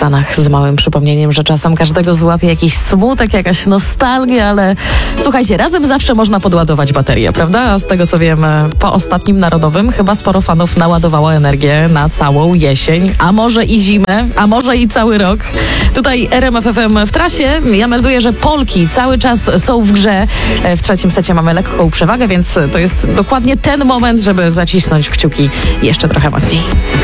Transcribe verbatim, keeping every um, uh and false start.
Stanach z małym przypomnieniem, że czasem każdego złapie jakiś smutek, jakaś nostalgia, ale słuchajcie, razem zawsze można podładować baterię, prawda? A z tego co wiem, po ostatnim Narodowym chyba sporo fanów naładowało energię na całą jesień, a może i zimę, a może i cały rok. Tutaj R M F F M w trasie. Ja melduję, że Polki cały czas są w grze. W trzecim secie mamy lekką przewagę, więc to jest dokładnie ten moment, żeby zacisnąć kciuki jeszcze trochę mocniej.